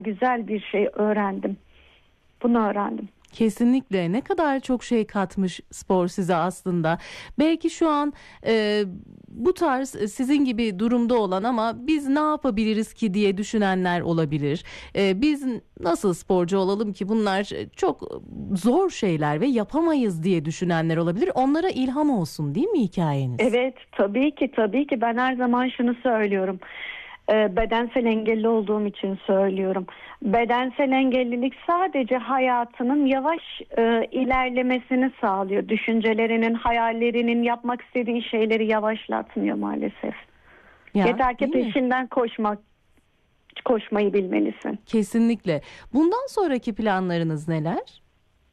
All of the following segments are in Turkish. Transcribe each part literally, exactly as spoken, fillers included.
güzel bir şey öğrendim. Bunu öğrendim. Kesinlikle, ne kadar çok şey katmış spor size aslında. Belki şu an e, bu tarz sizin gibi durumda olan ama biz ne yapabiliriz ki diye düşünenler olabilir. E, biz nasıl sporcu olalım ki, bunlar çok zor şeyler ve yapamayız diye düşünenler olabilir. Onlara ilham olsun, değil mi hikayeniz? Evet, tabii ki tabii ki ben her zaman şunu söylüyorum. Ee, bedensel engelli olduğum için söylüyorum. Bedensel engellilik sadece hayatının yavaş e, ilerlemesini sağlıyor. Düşüncelerinin, hayallerinin, yapmak istediği şeyleri yavaşlatmıyor maalesef. Ya, Yeter ki değil mi? peşinden koşmak, koşmayı bilmelisin. Kesinlikle. Bundan sonraki planlarınız neler?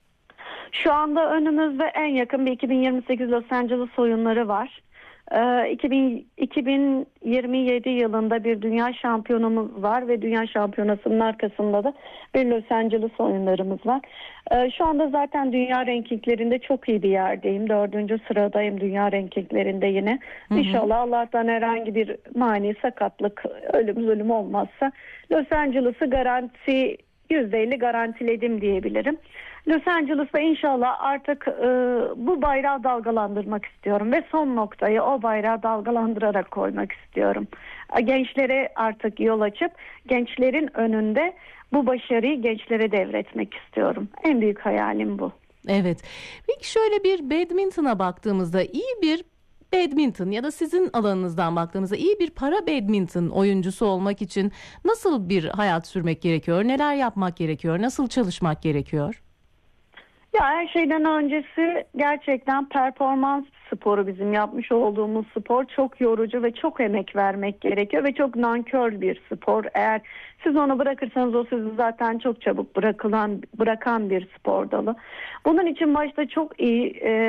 Şu anda önümüzde en yakın bir iki bin yirmi sekiz Los Angeles oyunları var. Ee, iki bin, iki bin yirmi yedi yılında bir dünya şampiyonumuz var ve dünya şampiyonasının arkasında da bir Los Angeles oyunlarımız var. Ee, şu anda zaten dünya rankinglerinde çok iyi bir yerdeyim. Dördüncü sıradayım dünya rankinglerinde yine. Hı hı. İnşallah Allah'tan herhangi bir mani, sakatlık, ölüm zulüm olmazsa Los Angeles'ı garanti, yüzde elli garantiledim diyebilirim. Los Angeles'ta inşallah artık e, bu bayrağı dalgalandırmak istiyorum ve son noktayı o bayrağı dalgalandırarak koymak istiyorum. Gençlere artık yol açıp gençlerin önünde bu başarıyı gençlere devretmek istiyorum. En büyük hayalim bu. Evet. Peki şöyle bir badminton'a baktığımızda, iyi bir badminton ya da sizin alanınızdan baktığımızda iyi bir para badminton oyuncusu olmak için nasıl bir hayat sürmek gerekiyor? Neler yapmak gerekiyor? Nasıl çalışmak gerekiyor? Ya her şeyden öncesi gerçekten performans sporu, bizim yapmış olduğumuz spor çok yorucu ve çok emek vermek gerekiyor ve çok nankör bir spor. Eğer siz onu bırakırsanız o sizi zaten çok çabuk bırakılan bırakan bir spor dalı. Bunun için başta çok iyi e,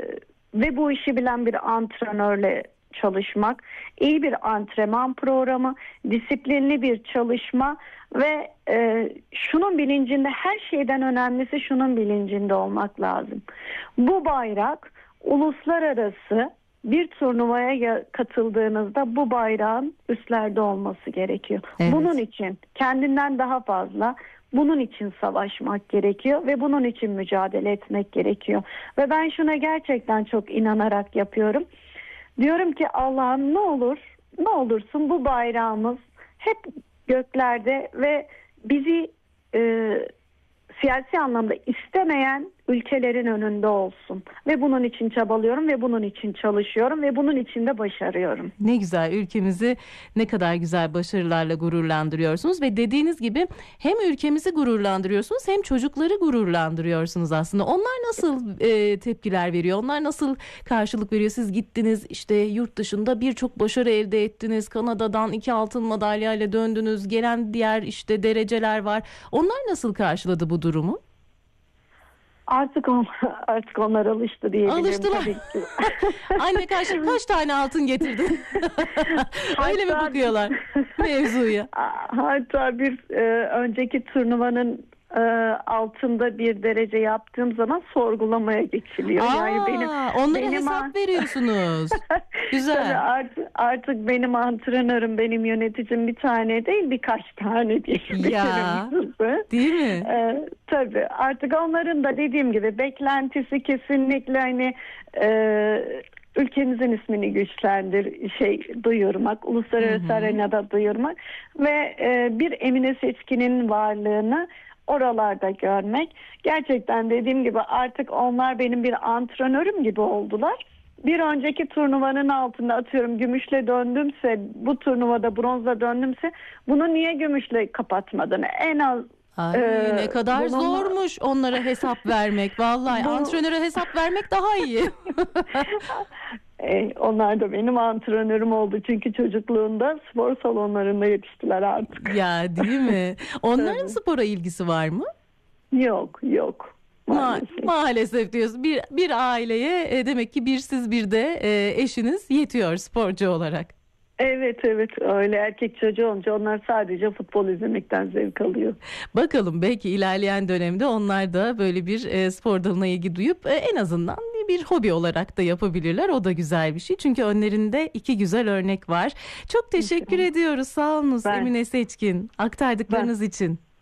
ve bu işi bilen bir antrenörle çalışmak, iyi bir antrenman programı, disiplinli bir çalışma ve e, şunun bilincinde, her şeyden önemlisi şunun bilincinde olmak lazım. Bu bayrak uluslararası bir turnuvaya katıldığınızda bu bayrağın üstlerde olması gerekiyor. Evet. Bunun için kendinden daha fazla bunun için savaşmak gerekiyor ve bunun için mücadele etmek gerekiyor. Ve ben şuna gerçekten çok inanarak yapıyorum. Diyorum ki Allah'ım ne olur, ne olursun bu bayrağımız hep göklerde ve bizi e, siyasi anlamda istemeyen ülkelerin önünde olsun. Ve bunun için çabalıyorum ve bunun için çalışıyorum ve bunun için de başarıyorum. Ne güzel, ülkemizi ne kadar güzel başarılarla gururlandırıyorsunuz ve dediğiniz gibi hem ülkemizi gururlandırıyorsunuz hem çocukları gururlandırıyorsunuz aslında. Onlar nasıl e, tepkiler veriyor? Onlar nasıl karşılık veriyor? Siz gittiniz, işte yurt dışında birçok başarı elde ettiniz. Kanada'dan iki altın madalyayla döndünüz. Gelen diğer işte dereceler var. Onlar nasıl karşıladı bu durumu? Artık on, artık onlar alıştı diyebilirim. Alıştılar. Tabii ki. Anne kaç, kaç tane altın getirdin? Öyle mi Hatta- bakıyorlar mevzuya? Hatta bir e, önceki turnuvanın e, altında bir derece yaptığım zaman sorgulamaya geçiliyor. Aa, yani benim onlara benim hesap veriyorsunuz. Tabii Güzel. artık, artık benim antrenörüm, benim yöneticim bir tane değil birkaç tane diye. Ya, düşünüyorum. değil mi? Ee, tabii artık onların da dediğim gibi beklentisi kesinlikle hani e, ülkemizin ismini güçlendir, şey duyurmak, uluslararası Hı hı. arenada duyurmak ve e, bir Emine Seçkin'in varlığını oralarda görmek. Gerçekten dediğim gibi artık onlar benim bir antrenörüm gibi oldular. Bir önceki turnuvanın altında atıyorum gümüşle döndümse, bu turnuvada bronzla döndümse bunu niye gümüşle kapatmadın? En az Ay, Ee, ne kadar bunun- zormuş onlara hesap vermek. Vallahi Bu- antrenöre hesap vermek daha iyi. e, onlar da benim antrenörüm oldu. Çünkü çocukluğunda spor salonlarında yetiştiler artık. Ya, değil mi? Onların Tabii. spora ilgisi var mı? Yok yok. Ma- Maalesef. maalesef diyorsun. Bir, bir aileye e, demek ki bir siz bir de e, eşiniz yetiyor sporcu olarak. Evet evet öyle, erkek çocuğu olunca onlar sadece futbol izlemekten zevk alıyor. Bakalım, belki ilerleyen dönemde onlar da böyle bir e, spor dalına ilgi duyup e, en azından bir hobi olarak da yapabilirler. O da güzel bir şey. Çünkü önlerinde iki güzel örnek var. Çok teşekkür ediyoruz. Sağ olunuz Ben- Emine Seçkin, aktardıklarınız için.